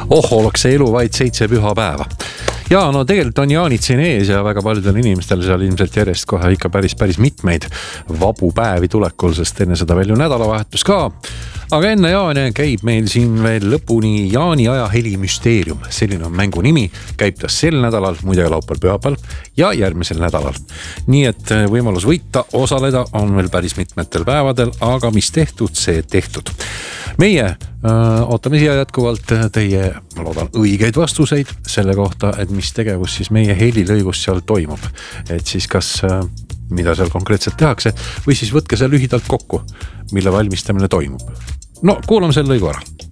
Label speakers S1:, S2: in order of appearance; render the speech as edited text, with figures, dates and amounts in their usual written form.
S1: Oleks see elu vaid 7 pühapäeva. Ja no tegelikult on jaanid siin ees ja väga paljudel inimestel seal ilmselt järjest kohe ikka päris mitmeid vabu päevi tulekul, sest enne seda veel ju nädalavahetus ka. Aga enne jaane käib meil siin veel lõpuni Jaani aja helimüsteerium. Selline on mängu nimi, käib ta sel nädalal, muide laupäeval, pühapäeval ja järgmisel nädalal. Nii et võimalus võita, osaleda on veel päris mitmetel päevadel, aga mis tehtud, see tehtud. Meie ootame siia jätkuvalt teie, ma loodan, õigeid vastuseid selle kohta, et mis tegevus siis meie helilõigus seal toimub. Et siis kas, mida seal konkreetselt tehakse või siis võtke seal lühidalt kokku, mille valmistamine toimub. No kuulame selle lõigu ära.